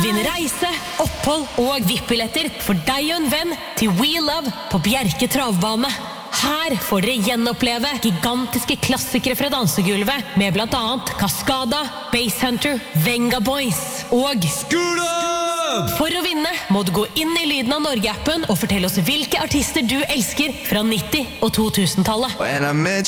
Vinn reise, opphold og VIP-billetter for deg og en venn til We Love på Bjerke travbane. Her får dere gjenoppleve gigantiske klassikere fra dansegulvet med blant annet Cascada, Basshunter, Venga Boys og For å vinne må du gå inn i Lyden av Norge-appen og fortelle oss hvilke artister du elsker fra 90- og 2000-tallet.